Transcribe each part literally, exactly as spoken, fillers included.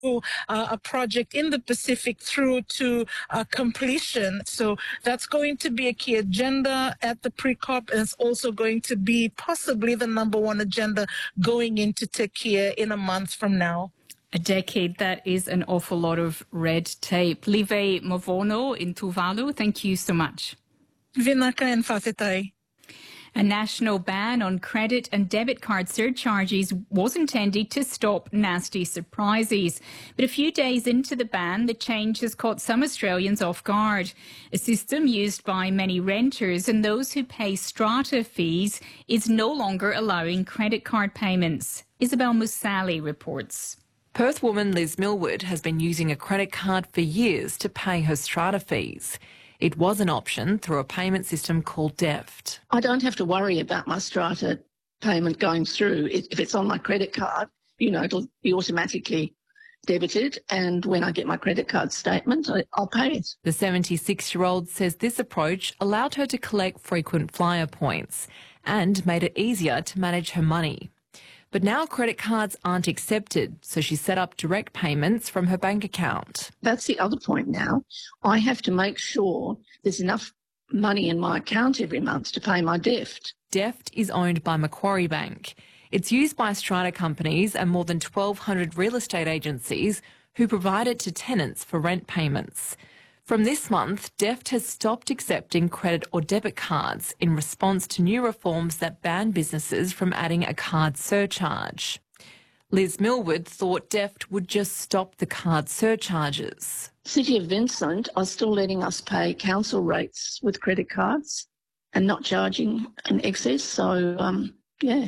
Uh, a project in the Pacific through to uh, completion. So that's going to be a key agenda at the pre-COP, and it's also going to be possibly the number one agenda going into Tekia in a month from now. A decade, that is an awful lot of red tape. Live Mavono in Tuvalu, thank you so much. Vinaka and Fatetai. A national ban on credit and debit card surcharges was intended to stop nasty surprises. But a few days into the ban, the change has caught some Australians off guard. A system used by many renters and those who pay strata fees is no longer allowing credit card payments. Isabel Musali reports. Perth woman Liz Millwood has been using a credit card for years to pay her strata fees. It was an option through a payment system called Deft. I don't have to worry about my strata payment going through. If it's on my credit card, you know, it'll be automatically debited, and when I get my credit card statement, I'll pay it. The seventy-six-year-old says this approach allowed her to collect frequent flyer points and made it easier to manage her money. But now credit cards aren't accepted, so she set up direct payments from her bank account. That's the other point now. I have to make sure there's enough money in my account every month to pay my Deft. Deft is owned by Macquarie Bank. It's used by strata companies and more than twelve hundred real estate agencies who provide it to tenants for rent payments. From this month, Deft has stopped accepting credit or debit cards in response to new reforms that ban businesses from adding a card surcharge. Liz Millwood thought Deft would just stop the card surcharges. City of Vincent are still letting us pay council rates with credit cards and not charging an excess. So, um, yeah,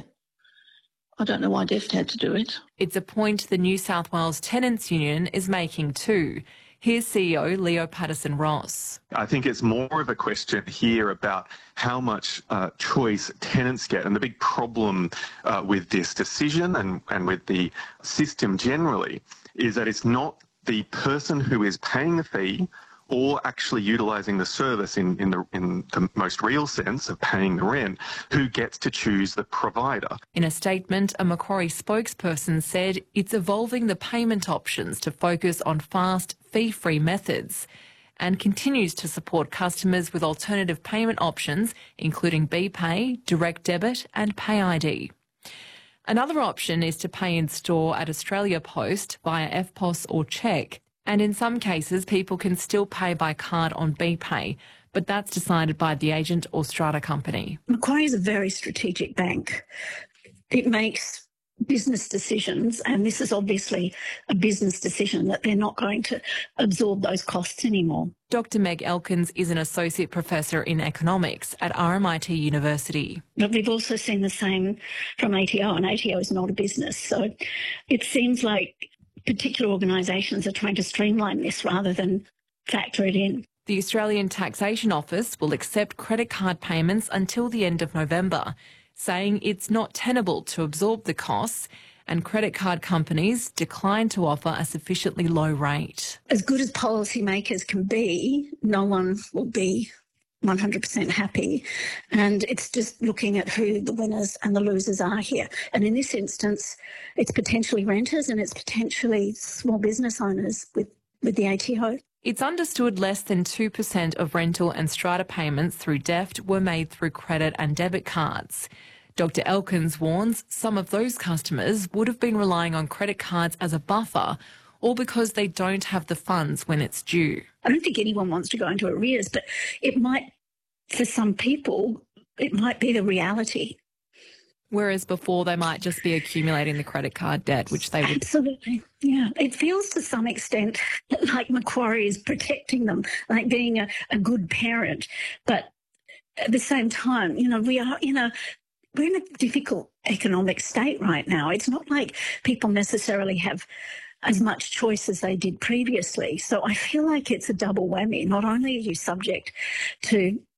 I don't know why Deft had to do it. It's a point the New South Wales Tenants Union is making too. Here's C E O Leo Patterson-Ross. I think it's more of a question here about how much uh, choice tenants get. And the big problem uh, with this decision and, and with the system generally is that it's not the person who is paying the fee or actually utilising the service in, in, the, in the most real sense of paying the rent, who gets to choose the provider. In a statement, a Macquarie spokesperson said it's evolving the payment options to focus on fast, fee-free methods and continues to support customers with alternative payment options, including BPay, direct debit and PayID. Another option is to pay in store at Australia Post via F P O S or cheque. And in some cases, people can still pay by card on BPay, but that's decided by the agent or strata company. Macquarie is a very strategic bank. It makes business decisions, and this is obviously a business decision that they're not going to absorb those costs anymore. Doctor Meg Elkins is an associate professor in economics at R M I T University. But we've also seen the same from A T O, and A T O is not a business. So it seems like particular organisations are trying to streamline this rather than factor it in. The Australian Taxation Office will accept credit card payments until the end of November, saying it's not tenable to absorb the costs, and credit card companies decline to offer a sufficiently low rate. As good as policymakers can be, no one will be one hundred percent happy, and it's just looking at who the winners and the losers are here. And in this instance, it's potentially renters and it's potentially small business owners with, with the A T O. It's understood less than two percent of rental and strata payments through Deft were made through credit and debit cards. Doctor Elkins warns some of those customers would have been relying on credit cards as a buffer or because they don't have the funds when it's due. I don't think anyone wants to go into arrears, but it might, for some people, it might be the reality. Whereas before they might just be accumulating the credit card debt, which they would... Absolutely, yeah. It feels to some extent like Macquarie is protecting them, like being a, a good parent. But at the same time, you know, we are in a... We're in a difficult economic state right now. It's not like people necessarily have as much choice as they did previously. So I feel like it's a double whammy. Not only are you subject to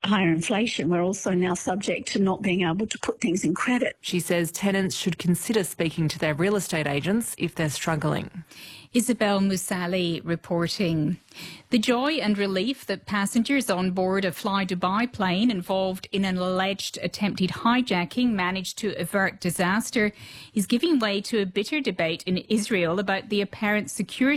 higher inflation, we're also now subject to not being able to put things in credit. She says tenants should consider speaking to their real estate agents if they're struggling. Isabel Musali reporting. The joy and relief that passengers on board a Fly Dubai plane involved in an alleged attempted hijacking managed to avert disaster is giving way to a bitter debate in Israel about the apparent security